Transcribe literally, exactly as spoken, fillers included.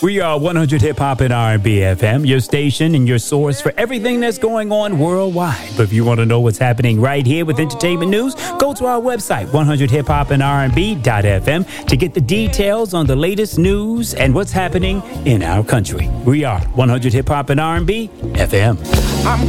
We are one hundred Hip Hop and R and B F M, your station and your source for everything that's going on worldwide. But if you want to know what's happening right here with entertainment news, go to our website, one hundred hip hop and R and B dot f m, to get the details on the latest news and what's happening in our country. We are one hundred Hip Hop and R and B F M.